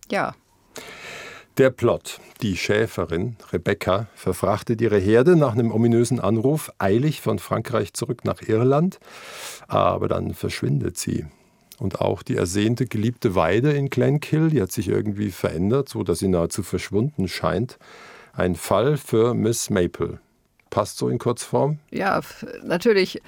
Ja. Der Plot. Die Schäferin Rebecca verfrachtet ihre Herde nach einem ominösen Anruf eilig von Frankreich zurück nach Irland. Aber dann verschwindet sie. Und auch die ersehnte, geliebte Weide in Glenkill, die hat sich irgendwie verändert, so dass sie nahezu verschwunden scheint. Ein Fall für Miss Maple. Passt so in Kurzform? Ja, natürlich.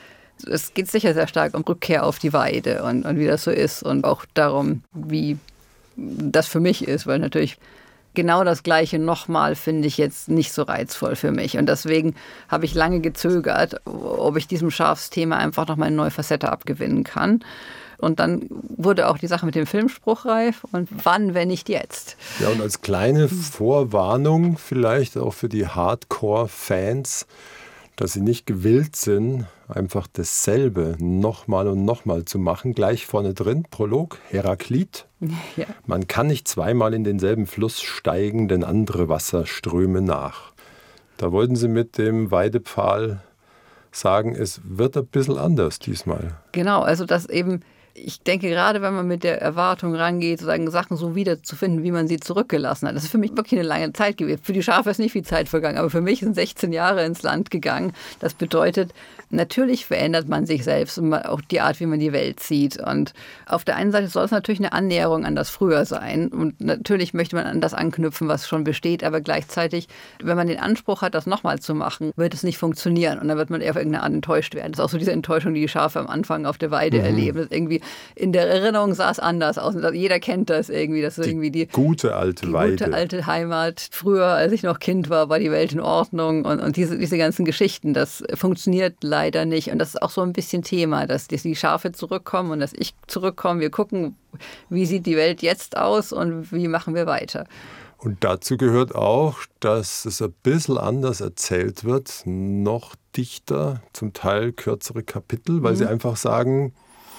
Es geht sicher sehr stark um Rückkehr auf die Weide und wie das so ist und auch darum, wie das für mich ist, weil natürlich genau das Gleiche nochmal finde ich jetzt nicht so reizvoll für mich. Und deswegen habe ich lange gezögert, ob ich diesem Schafsthema einfach nochmal eine neue Facette abgewinnen kann. Und dann wurde auch die Sache mit dem Film spruchreif. Und wann, wenn nicht jetzt? Ja, und als kleine Vorwarnung vielleicht auch für die Hardcore-Fans, dass sie nicht gewillt sind, einfach dasselbe nochmal und nochmal zu machen. Gleich vorne drin, Prolog, Heraklit. Ja. Man kann nicht zweimal in denselben Fluss steigen, denn andere Wasser strömen nach. Da wollten sie mit dem Weidepfahl sagen, es wird ein bisschen anders diesmal. Genau, also das eben, ich denke gerade, wenn man mit der Erwartung rangeht, sozusagen Sachen so wiederzufinden, wie man sie zurückgelassen hat. Das ist für mich wirklich eine lange Zeit gewesen. Für die Schafe ist nicht viel Zeit vergangen, aber für mich sind 16 Jahre ins Land gegangen. Das bedeutet, natürlich verändert man sich selbst und auch die Art, wie man die Welt sieht. Und auf der einen Seite soll es natürlich eine Annäherung an das Früher sein. Und natürlich möchte man an das anknüpfen, was schon besteht. Aber gleichzeitig, wenn man den Anspruch hat, das nochmal zu machen, wird es nicht funktionieren. Und dann wird man eher auf irgendeine Art enttäuscht werden. Das ist auch so diese Enttäuschung, die die Schafe am Anfang auf der Weide erleben. Das irgendwie in der Erinnerung sah es anders aus. Und jeder kennt das irgendwie. Das ist irgendwie die gute alte Weide. Die gute alte Heimat. Früher, als ich noch Kind war die Welt in Ordnung. Und diese ganzen Geschichten, das funktioniert leider nicht. Und das ist auch so ein bisschen Thema, dass die Schafe zurückkommen und dass ich zurückkomme. Wir gucken, wie sieht die Welt jetzt aus und wie machen wir weiter. Und dazu gehört auch, dass es ein bisschen anders erzählt wird, noch dichter, zum Teil kürzere Kapitel, weil sie einfach sagen,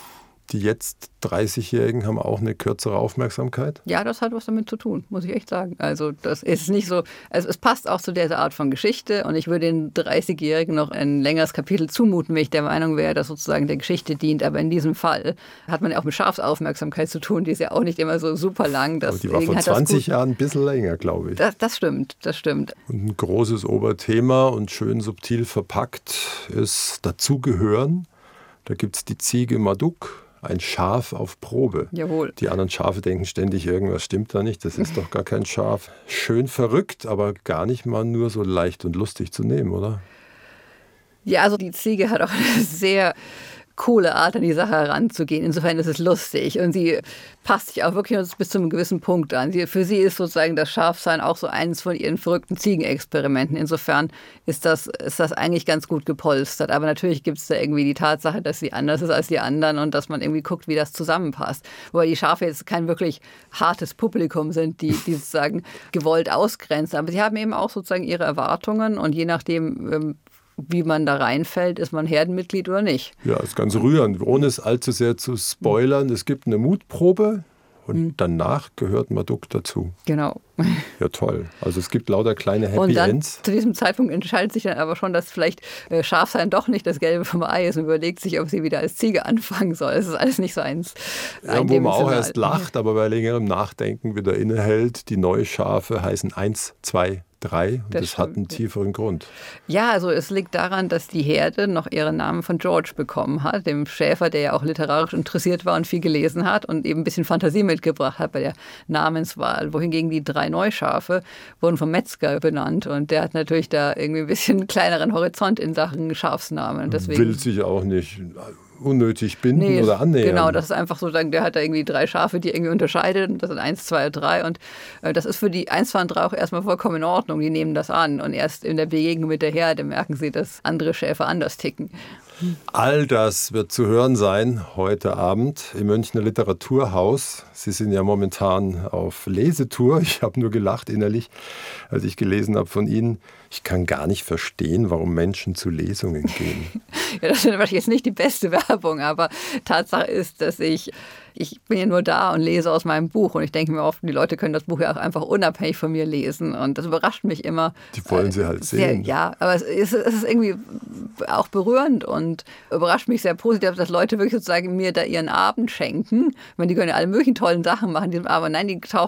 die jetzt 30-Jährigen haben auch eine kürzere Aufmerksamkeit? Ja, das hat was damit zu tun, muss ich echt sagen. Also das ist nicht so, also es passt auch zu dieser Art von Geschichte und ich würde den 30-Jährigen noch ein längeres Kapitel zumuten, wenn ich der Meinung wäre, dass sozusagen der Geschichte dient. Aber in diesem Fall hat man ja auch mit Schafsaufmerksamkeit zu tun, die ist ja auch nicht immer so super lang. Aber die war vor 20 Jahren ein bisschen länger, glaube ich. Das stimmt. Und ein großes Oberthema und schön subtil verpackt ist dazugehören. Da gibt es die Ziege Marduk. Ein Schaf auf Probe. Jawohl. Die anderen Schafe denken ständig, irgendwas stimmt da nicht, das ist doch gar kein Schaf. Schön verrückt, aber gar nicht mal nur so leicht und lustig zu nehmen, oder? Ja, also die Ziege hat auch eine sehr coole Art, an die Sache heranzugehen. Insofern ist es lustig und sie passt sich auch wirklich bis zu einem gewissen Punkt an. Für sie ist sozusagen das Schafsein auch so eines von ihren verrückten Ziegenexperimenten. Insofern ist das eigentlich ganz gut gepolstert. Aber natürlich gibt es da irgendwie die Tatsache, dass sie anders ist als die anderen und dass man irgendwie guckt, wie das zusammenpasst. Wobei die Schafe jetzt kein wirklich hartes Publikum sind, die sozusagen gewollt ausgrenzen. Aber sie haben eben auch sozusagen ihre Erwartungen und je nachdem, wie man da reinfällt, ist man Herdenmitglied oder nicht. Ja, ist ganz rührend, ohne es allzu sehr zu spoilern. Es gibt eine Mutprobe und danach gehört Marduk dazu. Genau. Ja, toll. Also es gibt lauter kleine Happy und dann, Ends. Zu diesem Zeitpunkt entscheidet sich dann aber schon, dass vielleicht Schafsein doch nicht das Gelbe vom Ei ist und überlegt sich, ob sie wieder als Ziege anfangen soll. Es ist alles nicht so eins. Ja, wo man auch erst lacht, aber bei längerem Nachdenken wieder innehält. Die neuen Schafe heißen 1, 2, 3 und das hat einen tieferen Grund. Ja, also es liegt daran, dass die Herde noch ihren Namen von George bekommen hat, dem Schäfer, der ja auch literarisch interessiert war und viel gelesen hat und eben ein bisschen Fantasie mitgebracht hat bei der Namenswahl. Wohingegen die 3 Neuschafe wurden vom Metzger benannt und der hat natürlich da irgendwie ein bisschen kleineren Horizont in Sachen Schafsnamen. Und deswegen will sich auch nicht unnötig binden oder annähern. Genau, das ist einfach so, der hat da irgendwie 3 Schafe, die irgendwie unterscheidet. Und das sind 1, 2, 3 und das ist für die 1, 2 und 3 auch erstmal vollkommen in Ordnung. Die nehmen das an und erst in der Begegnung mit der Herde merken sie, dass andere Schäfer anders ticken. All das wird zu hören sein heute Abend im Münchner Literaturhaus. Sie sind ja momentan auf Lesetour. Ich habe nur gelacht innerlich, als ich gelesen habe von Ihnen. Ich kann gar nicht verstehen, warum Menschen zu Lesungen gehen. Ja, das ist wahrscheinlich jetzt nicht die beste Werbung, aber Tatsache ist, dass ich bin ja nur da und lese aus meinem Buch und ich denke mir oft, die Leute können das Buch ja auch einfach unabhängig von mir lesen und das überrascht mich immer. Die wollen sie halt sehen. Ja, aber es ist irgendwie auch berührend und überrascht mich sehr positiv, dass Leute wirklich sozusagen mir da ihren Abend schenken. Ich meine, die können ja alle möglichen tollen Sachen machen, aber nein, die tauchen